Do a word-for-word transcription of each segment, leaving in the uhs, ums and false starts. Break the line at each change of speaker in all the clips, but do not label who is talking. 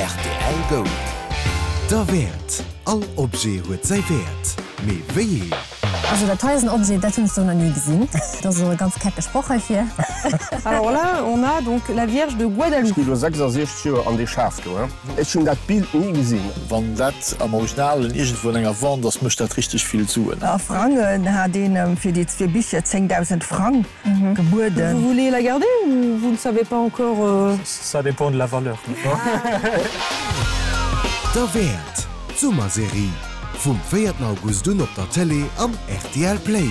R T L Gold. Der Wert. All Obje huet sei Wert. Me weh.
Also der teuersten Objet, das hast du noch nie gesehen. Das ist so eine ganz kecke Sprache hier.
Alors là, on a donc la Vierge de Guadalupe.
Ich bin sechsundsechzig Jahre an die Schaft. Ich habe das Bild nie gesehen.
Wenn das am Originalen irgendwo länger war, das möchte das richtig viel suchen.
Ja, Franken hat den ähm, für die zwei Bücher zehntausend Franken mhm. geboten.
Vous voulez la garder ou vous ne savez pas encore euh...
Ça dépend de la valeur.
Der Wert. Sommerserie. Vom vierten August op der Tele am R T L Play.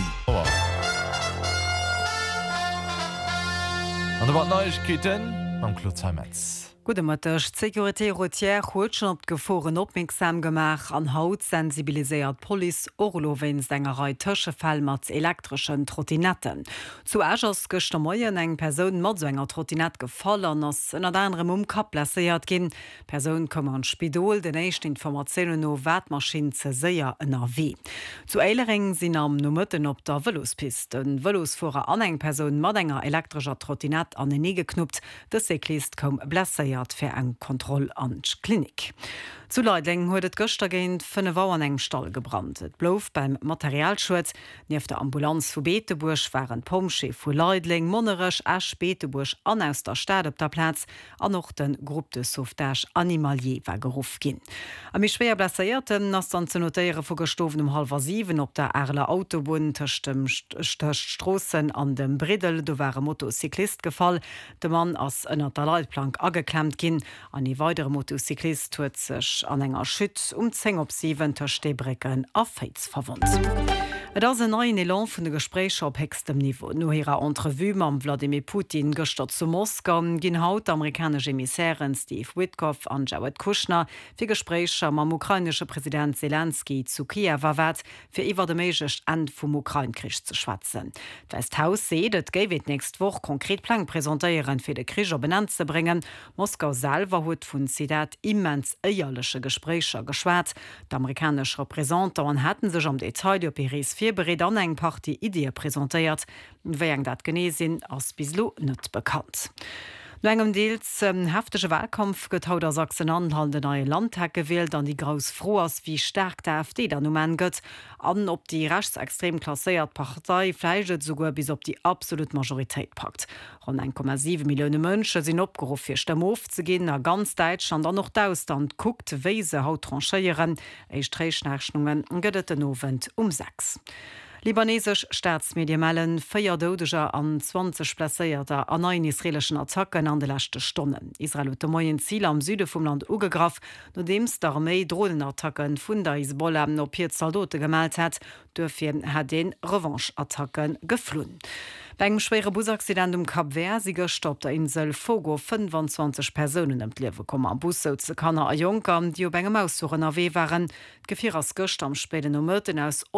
An der wat Neuigkeiten am Klotzheimetz.
Gute Match, Securité routière huet schon op Geforen opmerksam gemach an Haut sensibiliséiert Police Orlowen Sängerei Tëschefall mat elektrischen Trottinetten. Zu Agers gëchte Moien eng Persoun mat so enger Trottinett gefallen ass en ad anderem um Kap blesséiert ginn. Persoun kom an Spidol den eicht Informationoun no Wädmaschin ze séier ënner wie. Zu Eilering sinn am no Mëtten op der Wëlospist. Den Wëlosfuer an eng Persoun mat enger elektrischer Trottinett an den nie geknuppt, de Cyklist kom blesséiert fir eng Kontroll an Klinik. Zu Leidling huet et Göster géint vun e Wauer an eng Stall gebrannt. Et blouf beim Materialschutz nief der Ambulanz vu Beetebusch waren Pomchef vu Leidling, Monnerech Asch Beetebusch an aus der Stadt op der Platz an noch den Gruppe de Sauvetage Animalier war geruf ginn. Am mi schwer blesséierten ass an ze notéiere vu gestoven um halber sieben op der Erler Autobahn töchtem Strossen an dem Bridel, do war Motocyklist gefall. De Mann ass ënner der Leitplank ageklemmt ginn, an die weitere Motocyklist huet sech an enger Schütz um zehn op sieben Terstebrecken a Feiz verwundt. Et ass en neuen Elan vun de Gesprächer op hegstem Niveau. No hireer Entrevue am Wladimir Putin gëstert zu Moskau ginn haut amerikanische Emissären Steve Witkoff an Jared Kushner fir Gesprächer mam ukrainesche Präsident Zelensky zu Kiew wat fir iwwer de méigcht End vum Ukrainekrich ze schwatzen. D'Westhaus seet, et géiwet nächst woch konkret Plan präsentéieren fir de Kricher benannt ze bringen. Moskau selwer huet vun Zitat immens eierlesche Gesprächer geschwat. D'amerikanesch Repräsentanten hätten sech am Detail op Paris bereet an eng Party Idee präsentéiert, wéi eng dat Genesinn ass bislo net bekannt. No engem Deels ähm, heftege Wahlkampf gëtt haut der Sachsen-Anhalt de neue Landtag gewählt, an die Graus froh ass wie stark der AfD da nomen gëtt, an op die rechtsextrem klasséiert Partei fleiget sogar bis op die absolut Majoritéit packt. Rund eins Komma sieben Millionen Mënsche sinn opgerufen fir Stemme aufzugehen, a ganz Deutschland an noch d'Ausland guckt, wéi se haut trancheieren, Eichstreichschnachschnungen gëtt den Novent um sechs. Libanesisch Staatsmediamellen feier Dodeger an zwanzig blesséierter an neun israelischen Attacken an de letzte Stunden. Israel hat de moien Ziel am Süde vom Land ugegraf, nodems der Armee Drohnenattacken vun der Hisbollah op vier Soldaten gemeldet hat, dürfir hat den Revancheattacken geflohen. Beim schwere Busaccident um Kap Vert sie gestoppt der Insel Fogo fünfundzwanzig Personen im Leben kommen am Bus zu Kanner a Junker, die op engem Aussuchen A W waren. Gefir as Göcht am späten um Mörten aus